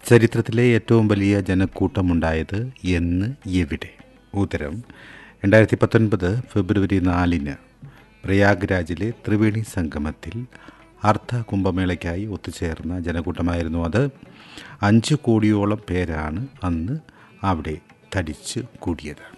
ചരിത്രത്തിലെ ഏറ്റവും വലിയ ജനക്കൂട്ടമുണ്ടായത് എന്ന് എവിടെ? ഉത്തരം 2019 ഫെബ്രുവരി 4 പ്രയാഗ്രാജിലെ ത്രിവേണി സംഗമത്തിൽ അർദ്ധ കുംഭമേളയ്ക്കായി ഒത്തുചേർന്ന ജനക്കൂട്ടമായിരുന്നു അത്. 5 കോടിയോളം പേരാണ് അന്ന് അവിടെ തടിച്ചു കൂടിയത്.